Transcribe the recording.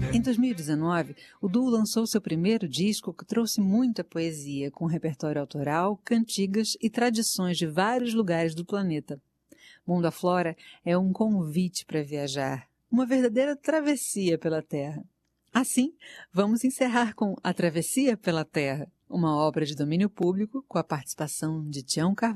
Em 2019, o duo lançou seu primeiro disco que trouxe muita poesia, com repertório autoral, cantigas e tradições de vários lugares do planeta. Mundo Aflora é um convite para viajar, uma verdadeira travessia pela Terra. Assim, vamos encerrar com A Travessia pela Terra, uma obra de domínio público com a participação de Tião Carvalho.